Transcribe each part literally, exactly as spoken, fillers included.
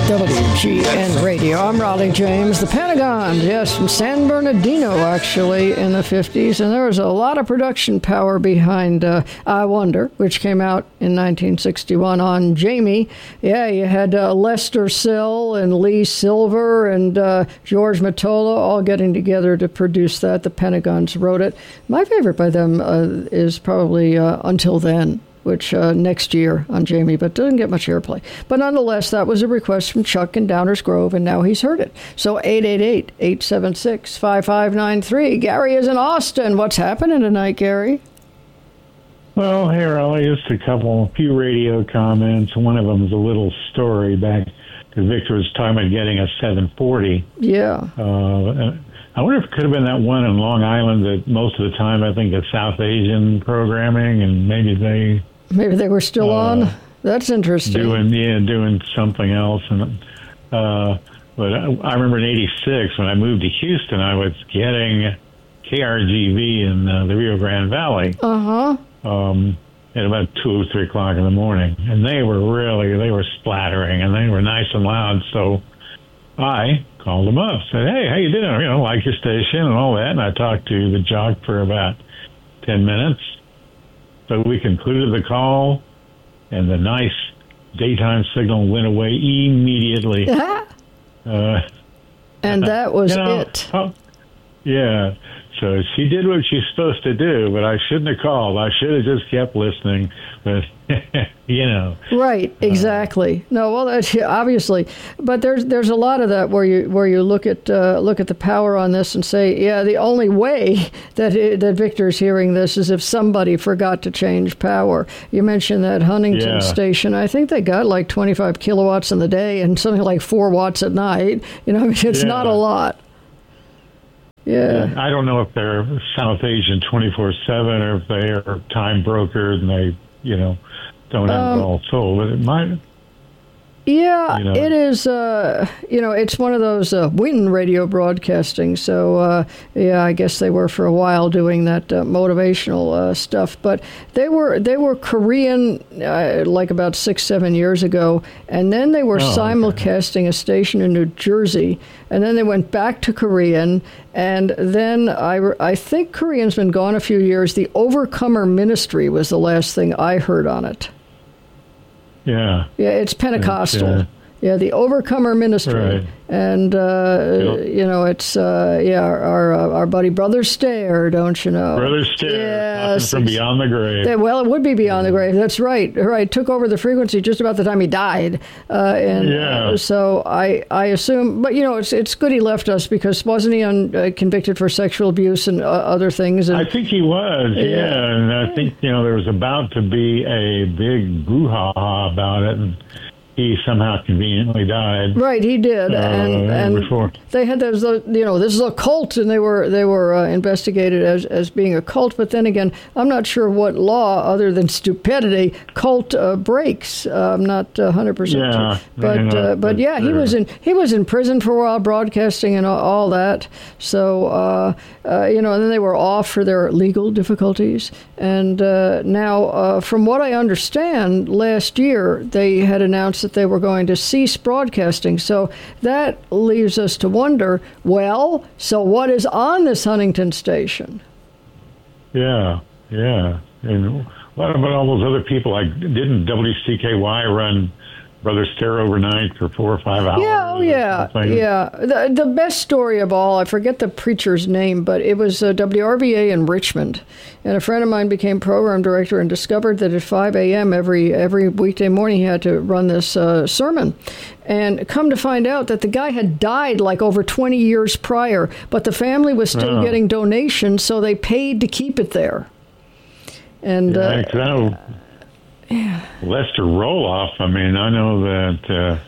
W G N Radio. I'm Raleigh James. The Pentagon, yes, from San Bernardino, actually, in the fifties. And there was a lot of production power behind uh, I Wonder, which came out in nineteen sixty-one on Jamie. Yeah, you had uh, Lester Sill and Lee Silver and uh, George Mottola all getting together to produce that. The Pentagons wrote it. My favorite by them uh, is probably uh, Until Then, which uh, next year on Jamie, but doesn't get much airplay. But nonetheless, that was a request from Chuck in Downers Grove, and now he's heard it. So eight eight eight, eight seven six, five five nine three. Gary is in Austin. What's happening tonight, Gary? Well, hey, Raleigh, just a couple, a few radio comments. One of them is a little story back, because Victor was talking about getting a seven forty. Yeah. Uh, I wonder if it could have been that one in Long Island that most of the time I think it's South Asian programming, and maybe they... Maybe they were still uh, on. That's interesting. Doing yeah, doing something else, and uh, but I, I remember in eighty-six when I moved to Houston, I was getting K R G V in uh, the Rio Grande Valley. Uh huh. Um, at about two or three o'clock in the morning, and they were really they were splattering, and they were nice and loud. So I called them up, said, "Hey, how you doing? You know, like your station and all that." And I talked to the jock for about ten minutes. So we concluded the call, and the nice daytime signal went away immediately. uh, and that was you know, it. Oh, yeah. So she did what she's supposed to do, but I shouldn't have called. I should have just kept listening. But, you know. Right, exactly. Uh, no, well, that's, obviously. But there's there's a lot of that where you where you look at uh, look at the power on this and say, yeah, the only way that it, that Victor's hearing this is if somebody forgot to change power. You mentioned that Huntington yeah. station. I think they got like twenty-five kilowatts in the day and something like four watts at night. You know, I mean, it's yeah. not a lot. Yeah. I don't know if they're South Asian twenty-four seven or if they are time brokered and they, you know, don't have um, it all sold. But it might. Yeah, you know. It is, uh, you know, it's one of those uh, Win radio broadcasting. So, uh, yeah, I guess they were for a while doing that uh, motivational uh, stuff. But they were they were Korean uh, like about six, seven years ago. And then they were oh, simulcasting okay. a station in New Jersey. And then they went back to Korean. And then I, I think Korean's been gone a few years. The Overcomer Ministry was the last thing I heard on it. Yeah. Yeah, it's Pentecostal. Yeah, yeah the Overcomer Ministry. Right. And, uh, yep. you know, it's, uh, yeah, our our, uh, our buddy Brother Stare, don't you know? Brother Stare, yes, from Beyond the Grave. They, well, it would be Beyond the Grave. That's right. Right. Took over the frequency just about the time he died. Uh, and yeah. uh, so I, I assume, but, you know, it's it's good he left us because wasn't he un, uh, convicted for sexual abuse and uh, other things? And, I think he was, yeah. yeah. And I think, you know, there was about to be a big brouhaha about it. And he somehow conveniently died. Right, he did, uh, and and before. They had those, you know, this is a cult, and they were they were uh, investigated as as being a cult. But then again, I'm not sure what law, other than stupidity, cult uh, breaks. Uh, I'm not one hundred percent yeah, sure, but you know, uh, but yeah, sure. he was in he was in prison for a while, broadcasting and all, all that. So uh, uh, you know, and then they were off for their legal difficulties, and uh, now, uh, from what I understand, last year they had announced that they were going to cease broadcasting. So that leaves us to wonder, well, so what is on this Huntington station? Yeah, yeah. And what about all those other people? Like, didn't W C K Y run Brother Stare overnight for four or five hours? Yeah, oh yeah, yeah. The, the best story of all, I forget the preacher's name, but it was uh, W R V A in Richmond. And a friend of mine became program director and discovered that at five a.m. every every weekday morning he had to run this uh, sermon. And come to find out that the guy had died like over twenty years prior, but the family was still oh. getting donations, so they paid to keep it there. And yeah, uh, 'cause I know yeah. Lester Roloff, I mean, I know that uh,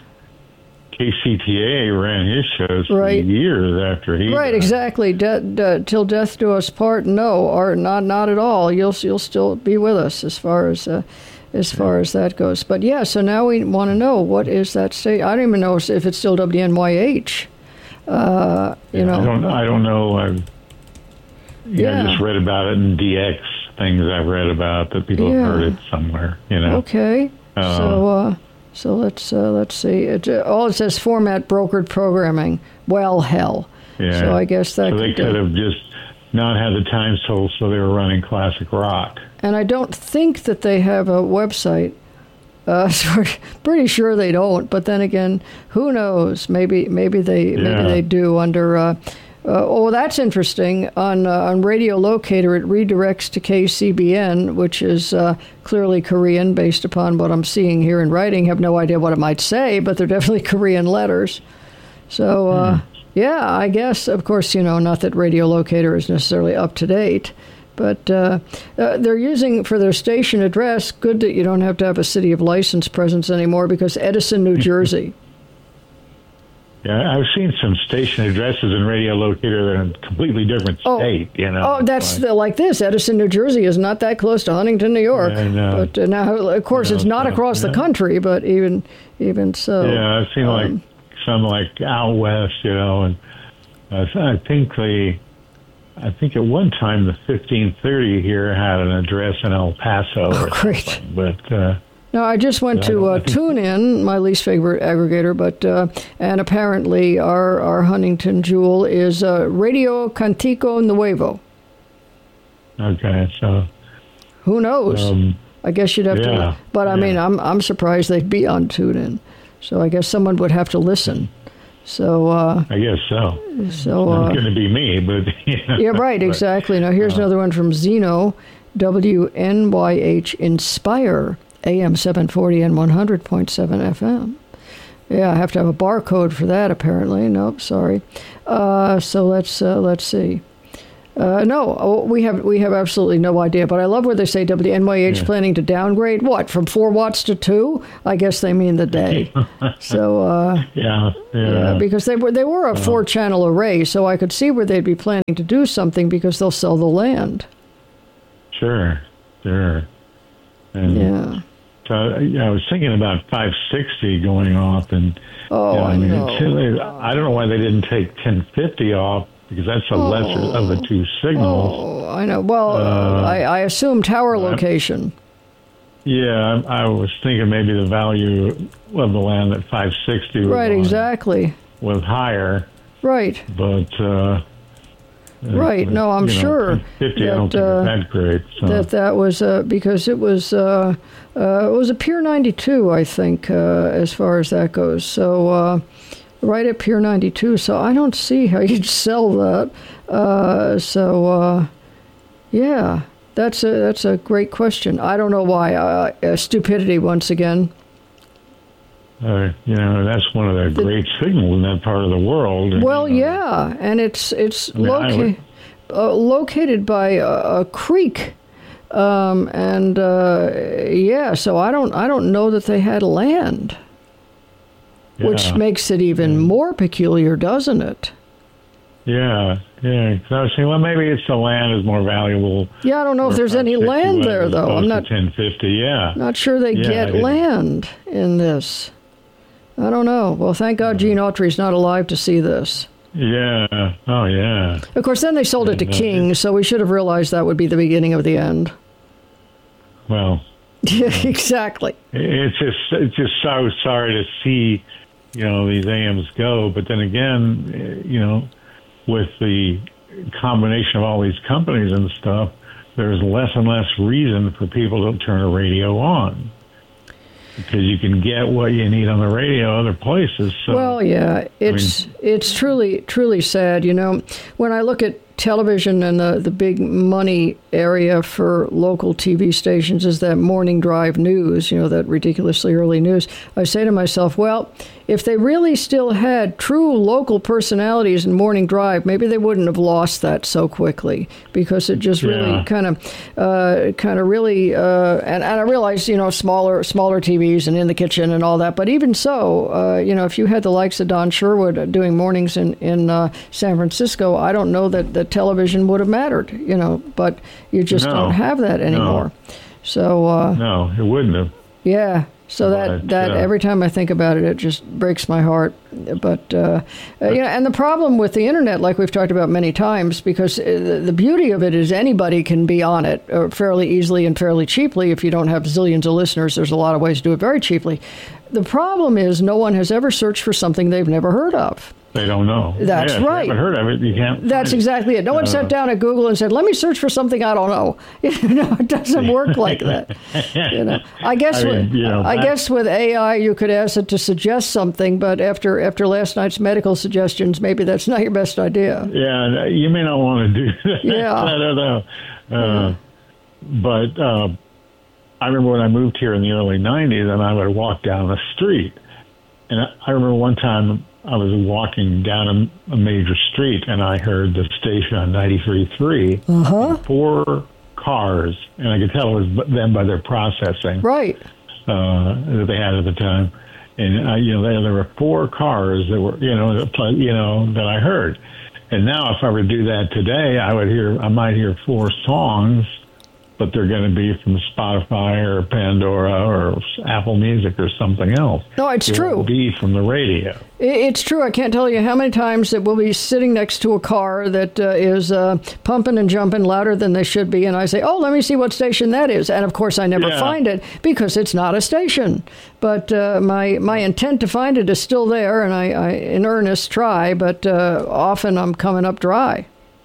K C T A ran his shows for right. years after he Right, died. exactly. De- de- till death do us part. No, or not, not at all. You'll you'll still be with us as far as uh, as far yeah. as that goes. But yeah, so now we want to know what is that state. I don't even know if it's still W N Y H. Uh, you yeah, know, I don't. I don't know. I, yeah, yeah. I just read about it in D X. Things I've read about that people yeah. have heard it somewhere, you know. Okay. Uh, so, uh, So let's uh, let's see. It, uh, all it says format brokered programming. Well, hell. Yeah. So I guess that so they could, could uh, have just not had the time told, so they were running classic rock. And I don't think that they have a website. Uh, so pretty sure they don't. But then again, who knows? Maybe maybe they Yeah. maybe they do under. Uh, uh, oh, that's interesting. On uh, on Radio Locator, it redirects to K C B N, which is uh, clearly Korean, based upon what I'm seeing here in writing. Have no idea what it might say, but they're definitely Korean letters. So. Uh, Hmm. Yeah, I guess, of course, you know, not that Radio Locator is necessarily up to date, but uh, uh, they're using for their station address, good that you don't have to have a city of license presence anymore, because Edison, New Jersey. Yeah, I've seen some station addresses in Radio Locator that are in a completely different Oh. state, you know. Oh, that's like, the, like this. Edison, New Jersey is not that close to Huntington, New York. I know. But uh, now, of course, I know, it's not so, across the yeah. country, but even even so. Yeah, I've seen like um, some like out west, you know, and uh, I think the, I think at one time the fifteen thirty here had an address in El Paso. Oh, or great. something, But uh, No, I just went I to don't- uh, I think- TuneIn, my least favorite aggregator, but uh, and apparently our our Huntington jewel is uh, Radio Cantico Nuevo. okay, so Who knows? um, I guess you'd have yeah, to. But I yeah. mean, I'm I'm surprised they'd be on TuneIn. So I guess someone would have to listen. So uh, I guess so. so. Not Uh, going to be me, but you know, Yeah, right, but, exactly. Now, here's uh, another one from Zeno, W N Y H Inspire, A M seven forty and one hundred point seven F M. Yeah, I have to have a barcode for that, apparently. Nope, sorry. Uh, so let's uh, let's see. Uh, no, oh, we have we have absolutely no idea. But I love where they say W N Y H Yeah. planning to downgrade. What, from four watts to two? I guess they mean the day. so. Uh, Yeah, yeah. yeah, because they were they were a four channel array, so I could see where they'd be planning to do something because they'll sell the land. Sure, sure. And Yeah. so yeah, I was thinking about five sixty going off, and Oh, you know, I mean, know. it's- I don't know why they didn't take ten fifty off, because that's the lesser of the two signals. Oh, I know. Well, Uh, I, I assume tower uh, location. Yeah, I, I was thinking maybe the value of the land at five sixty was, Right, on- exactly. was higher, Right, but uh, right. uh, No, I'm you know, sure fifty. I don't that, think uh, it's that great. So. that that was uh, because it was uh, uh, it was a Pier ninety-two, I think, uh, as far as that goes. So uh, right at Pier ninety-two. So I don't see how you'd sell that. Uh, so uh, yeah, that's a that's a great question. I don't know why. Uh, uh, stupidity once again. Uh, you know, that's one of the great signals in that part of the world. and, Well, you know, yeah, and it's it's mean, I loca- would- uh, located by a, a creek, um, and uh, yeah. So I don't I don't know that they had land, which yeah. makes it even more peculiar, doesn't it? Yeah, yeah. 'Cause I was saying, well, maybe it's the land is more valuable. Yeah, I don't know if there's any land there though. I'm not ten fifty. Yeah. not sure they Yeah, I get didn't- land in this. I don't know. Well, thank God Gene Autry's not alive to see this. Yeah. Oh, yeah. Of course, then they sold it to And, uh, King, so we should have realized that would be the beginning of the end. Well, Yeah, exactly. it's just it's just so sorry to see, you know, these A Ms go. But then again, eh, you know, with the combination of all these companies and stuff, there's less and less reason for people to turn a radio on, because you can get what you need on the radio other places. So, Well, yeah, it's it's truly truly sad. You know, when I look at television and the the big money area for local T V stations is that morning drive news. You know, that ridiculously early news. I say to myself, well, if they really still had true local personalities in morning drive, maybe they wouldn't have lost that so quickly, because it just really Yeah. kind of uh, kind of really. Uh, and, and I realize, you know, smaller smaller T Vs and in the kitchen and all that. But even so, uh, you know, if you had the likes of Don Sherwood doing mornings in in uh, San Francisco, I don't know that the television would have mattered. You know, but you just No. don't have that anymore. So uh, no, it wouldn't have. yeah. So that, But, that uh, every time I think about it, it just breaks my heart. But, uh, uh, you know, and the problem with the internet, like we've talked about many times, because uh, the, the beauty of it is anybody can be on it uh, fairly easily and fairly cheaply. If you don't have zillions of listeners, there's a lot of ways to do it very cheaply. The problem is no one has ever searched for something they've never heard of. They don't know. That's yeah, right. If you haven't heard of it, you can't. That's exactly it. No one uh, sat down at Google and said, "Let me search for something I don't know." You know, it doesn't work like that. You know, I guess I, mean, with, you know, I guess with A I, you could ask it to suggest something, but after after last night's medical suggestions, maybe that's not your best idea. Yeah, you may not want to do that. Yeah, I don't know. Uh, but uh, I remember when I moved here in the early nineties, and I would walk down the street, and I, I remember one time. I was walking down a, a major street, and I heard the station on ninety-three point three, uh-huh. four cars, and I could tell it was them by their processing, right, uh, that they had at the time. And uh, you know, there, there were four cars that were, you know, that, you know, that I heard. And now, if I were to do that today, I would hear, I might hear four songs, but they're going to be from Spotify or Pandora or Apple Music or something else. No, it's it true. Won't be from the radio. It's true. I can't tell you how many times that we'll be sitting next to a car that uh, is uh, pumping and jumping louder than they should be, and I say, "Oh, let me see what station that is." And of course, I never yeah. find it because it's not a station. But uh, my my intent to find it is still there, and I, I in earnest try. But uh, often I'm coming up dry.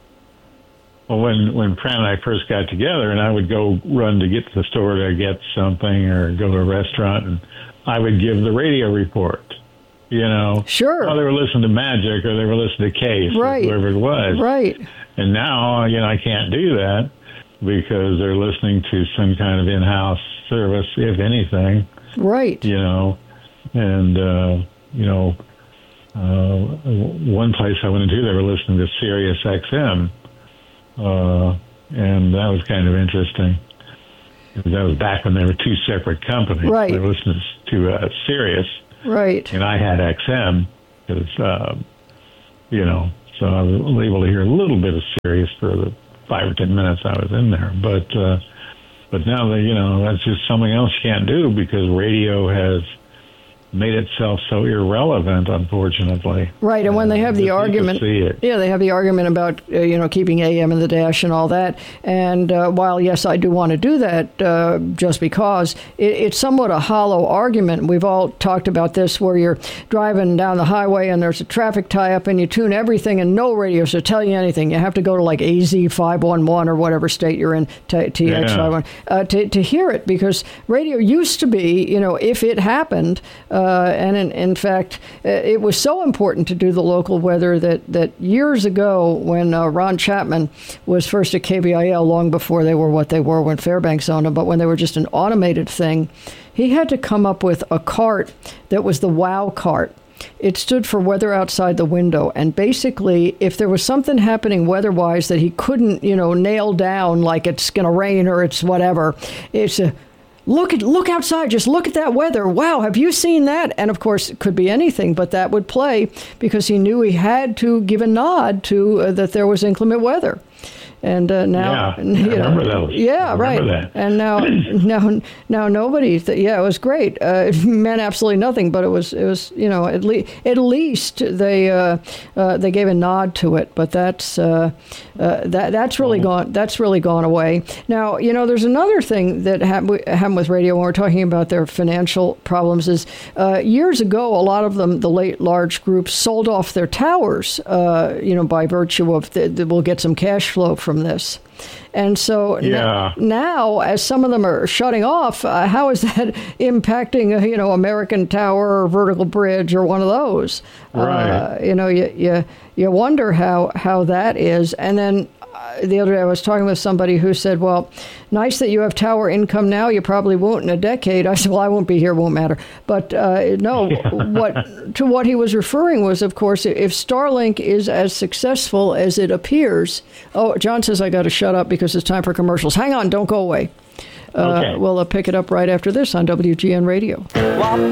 Well, when, when Fran and I first got together, and I would go run to get to the store to get something or go to a restaurant, and I would give the radio report, you know. Sure. Oh, they were listening to Magic or they were listening to Case right. or whoever it was. Right. And now, you know, I can't do that because they're listening to some kind of in-house service, if anything. Right. You know, and, uh, you know, uh, one place I went into, they were listening to Sirius X M. Uh, and that was kind of interesting. That was back when there were two separate companies. Right. They were listening to uh, Sirius. Right. And I had X M because, uh, you know, so I was able to hear a little bit of Sirius for the five or ten minutes I was in there. But, uh, but now that, you know, that's just something else you can't do because radio has made itself so irrelevant, unfortunately. Right, and when they have the uh, argument, yeah, they have the argument about uh, you know keeping A M in the dash and all that. And uh, while yes, I do want to do that, uh, just because it, it's somewhat a hollow argument. We've all talked about this, where you're driving down the highway and there's a traffic tie-up, and you tune everything, and no radio to tell you anything. You have to go to like A Z five one one or whatever state you're in, T X five one, uh, to to hear it, because radio used to be, you know, if it happened. Uh, Uh, and in, in fact, it was so important to do the local weather that, that years ago when uh, Ron Chapman was first at K B I L, long before they were what they were when Fairbanks owned them, but when they were just an automated thing, he had to come up with a cart that was the WOW cart. It stood for weather outside the window. And basically, if there was something happening weather-wise that he couldn't, you know, nail down, like it's going to rain or it's whatever, it's a Look at look outside. Just look at that weather. Wow, have you seen that? And of course, it could be anything, but that would play because he knew he had to give a nod to uh, that there was inclement weather. And uh, now, yeah, you I know, remember those. yeah, I remember right. that. And now, now, now nobody. Th- yeah, it was great. Uh, it meant absolutely nothing, but it was, it was, you know, at least, at least they, uh, uh, they gave a nod to it. But that's, uh, uh, that, that's really oh. gone. That's really gone away. Now, you know, there's another thing that happened happened with radio when we're talking about their financial problems. Is uh, years ago, a lot of them, the late large groups, sold off their towers. Uh, you know, by virtue of the, the, we'll get some cash flow from this. And so yeah. n- now, as some of them are shutting off, uh, how is that impacting, uh, you know, American Tower or Vertical Bridge or one of those? Right. Uh, you know, you, you, you wonder how, how that is. And then uh, the other day I was talking with somebody who said, well, nice that you have tower income now. You probably won't in a decade. I said, well, I won't be here. Won't matter. But uh, no, yeah. what to what he was referring was, of course, if Starlink is as successful as it appears. Oh, John says I got to shut up because it's time for commercials. Hang on. Don't go away. Uh, okay. We'll uh, pick it up right after this on W G N Radio.